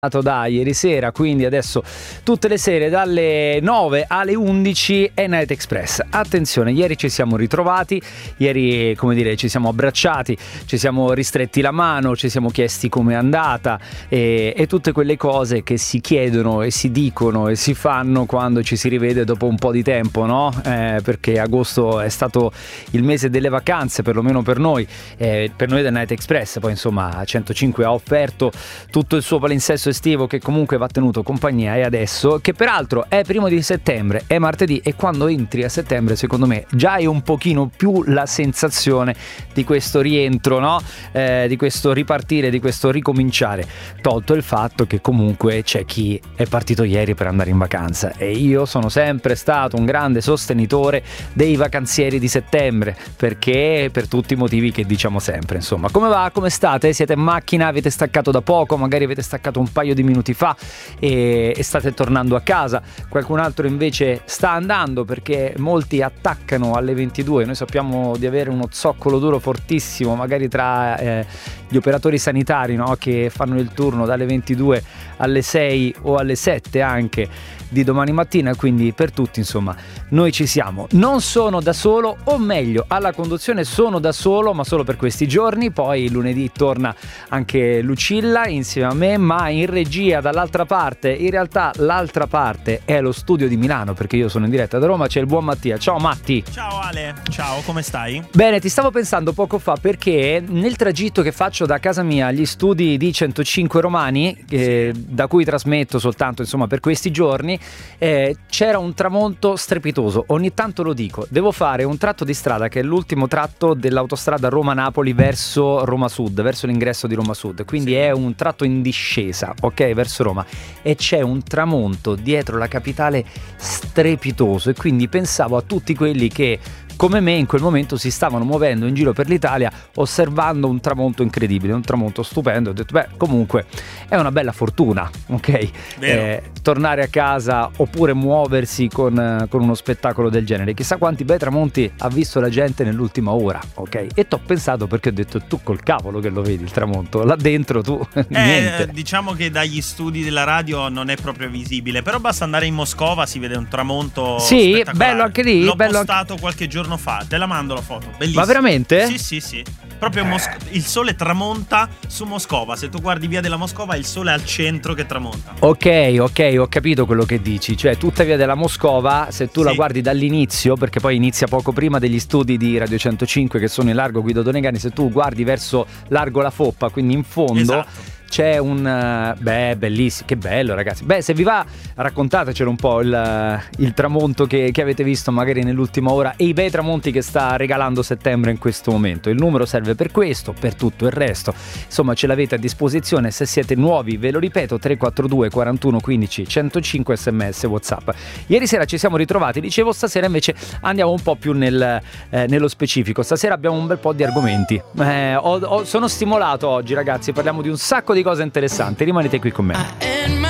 Da ieri sera, quindi adesso tutte le sere dalle 9 alle 11 è Night Express. Attenzione, ieri ci siamo ritrovati, ieri ci siamo abbracciati, ci siamo ristretti la mano, ci siamo chiesti com'è andata e tutte quelle cose che si chiedono e si dicono e si fanno quando ci si rivede dopo un po' di tempo, no? Perché agosto è stato il mese delle vacanze, perlomeno per noi del Night Express. Poi insomma 105 ha offerto tutto il suo palinsesto estivo che comunque va tenuto compagnia, e adesso, che peraltro è 1° settembre, è martedì, e quando entri a settembre secondo me già hai un pochino più la sensazione di questo rientro, no? Di questo ripartire, di questo ricominciare, tolto il fatto che comunque c'è chi è partito ieri per andare in vacanza, e io sono sempre stato un grande sostenitore dei vacanzieri di settembre, perché per tutti i motivi che diciamo sempre. Insomma, come va? Come state? Siete in macchina? Avete staccato da poco? Magari avete staccato un paio di minuti fa e state tornando a casa. Qualcun altro invece sta andando, perché molti attaccano alle 22. Noi sappiamo di avere uno zoccolo duro fortissimo, magari tra gli operatori sanitari, no? Che fanno il turno dalle 22 alle 6 o alle 7 anche di domani mattina, quindi per tutti insomma noi ci siamo. Non sono da solo, o meglio, alla conduzione sono da solo, ma solo per questi giorni. Poi lunedì torna anche Lucilla insieme a me, ma in regia dall'altra parte, in realtà l'altra parte è lo studio di Milano, perché io sono in diretta da Roma, c'è il buon Mattia. Ciao Matti. Ciao Ale, ciao, come stai? Bene, ti stavo pensando poco fa, perché nel tragitto che faccio da casa mia agli studi di 105 Romani, da cui trasmetto soltanto insomma per questi giorni, c'era un tramonto strepitoso. Ogni tanto lo dico, devo fare un tratto di strada che è l'ultimo tratto dell'autostrada Roma-Napoli verso Roma Sud, verso l'ingresso di Roma Sud, quindi è un tratto in discesa, ok, verso Roma, e c'è un tramonto dietro la capitale strepitoso, e quindi pensavo a tutti quelli che come me in quel momento si stavano muovendo in giro per l'Italia osservando un tramonto incredibile, un tramonto stupendo. Ho detto, beh, comunque è una bella fortuna, ok? Tornare a casa oppure muoversi con uno spettacolo del genere. Chissà quanti bei tramonti ha visto la gente nell'ultima ora, ok? E t'ho pensato, perché ho detto, tu col cavolo che lo vedi il tramonto, là dentro tu niente. Diciamo che dagli studi della radio non è proprio visibile, però basta andare in Moscova, si vede un tramonto spettacolare. Bello anche lì. L'ho postato qualche giorno fa, te la mando la foto, bellissima. Ma veramente? Sì. Proprio il sole tramonta su Moscova. Se tu guardi via della Moscova, il sole è al centro che tramonta. Ok, ho capito quello che dici. Cioè tutta via della Moscova, se tu la guardi dall'inizio, perché poi inizia poco prima degli studi di Radio 105 che sono in largo Guido Donegani, se tu guardi verso largo La Foppa, quindi in fondo, esatto, c'è un bellissimo, che bello ragazzi. Se vi va, raccontatecelo un po' il tramonto che avete visto magari nell'ultima ora, e i bei tramonti che sta regalando settembre in questo momento. Il numero serve per questo, per tutto il resto insomma ce l'avete a disposizione. Se siete nuovi, ve lo ripeto, 342 41 15 105, sms, whatsapp. Ieri sera ci siamo ritrovati, dicevo, stasera invece andiamo un po' più nello specifico. Stasera abbiamo un bel po' di argomenti, sono stimolato oggi ragazzi, parliamo di un sacco di cose interessanti. Rimanete qui con me.